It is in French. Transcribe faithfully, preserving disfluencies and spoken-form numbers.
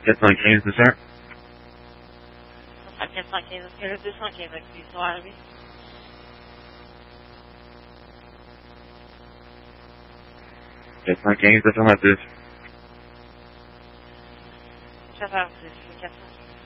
quatre cent quinze, monsieur. À quatre cent quinze, est-ce que le deux cent quinze actifs sont arrivés? quatre cent quinze, affirmatif. Chauffeur dix.